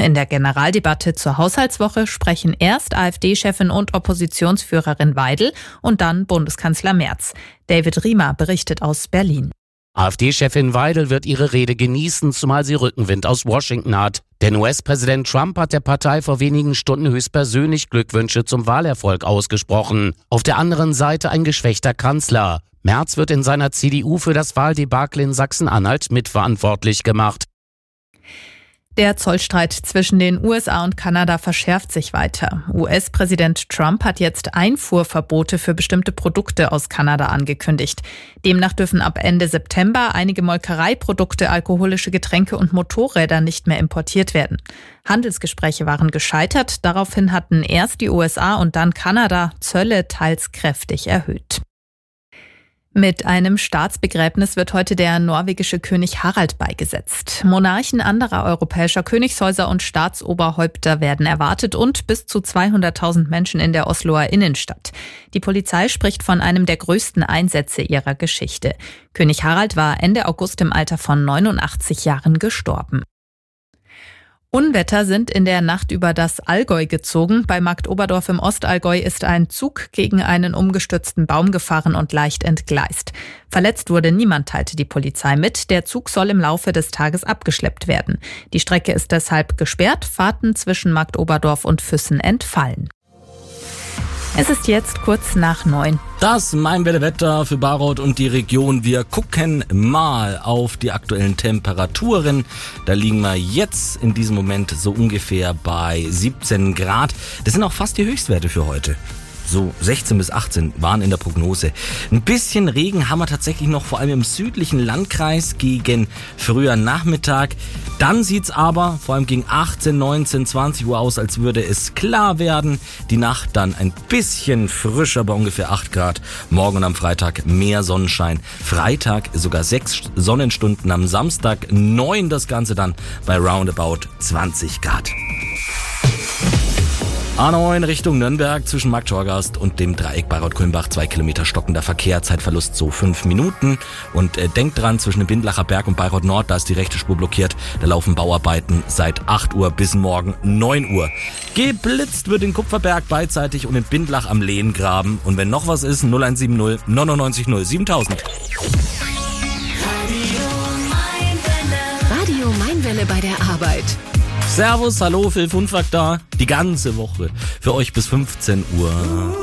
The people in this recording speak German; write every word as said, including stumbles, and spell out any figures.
In der Generaldebatte zur Haushaltswoche sprechen erst AfD-Chefin und Oppositionsführerin Weidel und dann Bundeskanzler Merz. David Riemer berichtet aus Berlin. AfD-Chefin Weidel wird ihre Rede genießen, zumal sie Rückenwind aus Washington hat. Denn U S-Präsident Trump hat der Partei vor wenigen Stunden höchstpersönlich Glückwünsche zum Wahlerfolg ausgesprochen. Auf der anderen Seite ein geschwächter Kanzler. Merz wird in seiner C D U für das Wahldebakel in Sachsen-Anhalt mitverantwortlich gemacht. Der Zollstreit zwischen den U S A und Kanada verschärft sich weiter. U S-Präsident Trump hat jetzt Einfuhrverbote für bestimmte Produkte aus Kanada angekündigt. Demnach dürfen ab Ende September einige Molkereiprodukte, alkoholische Getränke und Motorräder nicht mehr importiert werden. Handelsgespräche waren gescheitert. Daraufhin hatten erst die U S A und dann Kanada Zölle teils kräftig erhöht. Mit einem Staatsbegräbnis wird heute der norwegische König Harald beigesetzt. Monarchen anderer europäischer Königshäuser und Staatsoberhäupter werden erwartet und bis zu zweihunderttausend Menschen in der Osloer Innenstadt. Die Polizei spricht von einem der größten Einsätze ihrer Geschichte. König Harald war Ende August im Alter von neunundachtzig Jahren gestorben. Unwetter sind in der Nacht über das Allgäu gezogen. Bei Marktoberdorf im Ostallgäu ist ein Zug gegen einen umgestürzten Baum gefahren und leicht entgleist. Verletzt wurde niemand, teilte die Polizei mit. Der Zug soll im Laufe des Tages abgeschleppt werden. Die Strecke ist deshalb gesperrt. Fahrten zwischen Marktoberdorf und Füssen entfallen. Es ist jetzt kurz nach neun. Das Mein-Wetter für Bayreuth und die Region. Wir gucken mal auf die aktuellen Temperaturen. Da liegen wir jetzt in diesem Moment so ungefähr bei siebzehn Grad. Das sind auch fast die Höchstwerte für heute. So sechzehn bis achtzehn waren in der Prognose. Ein bisschen Regen haben wir tatsächlich noch, vor allem im südlichen Landkreis gegen früher Nachmittag. Dann sieht's aber vor allem gegen achtzehn, neunzehn, zwanzig Uhr aus, als würde es klar werden. Die Nacht dann ein bisschen frischer bei ungefähr acht Grad. Morgen und am Freitag mehr Sonnenschein. Freitag sogar sechs Sonnenstunden, am Samstag neun, das Ganze dann bei roundabout zwanzig Grad. A neun Richtung Nürnberg zwischen Markt-Torgast und dem Dreieck Bayreuth-Kulmbach. Zwei Kilometer stockender Verkehr, Zeitverlust so fünf Minuten. Und äh, denkt dran, zwischen dem Bindlacher Berg und Bayreuth Nord, da ist die rechte Spur blockiert. Da laufen Bauarbeiten seit acht Uhr bis morgen neun Uhr. Geblitzt wird in Kupferberg beidseitig und in Bindlach am Lehengraben. Und wenn noch was ist, null eins sieben null neunundneunzig null siebentausend. Radio Mein-Welle bei der Arbeit. Servus, hallo, Phil Funfack da. Die ganze Woche für euch bis fünfzehn Uhr.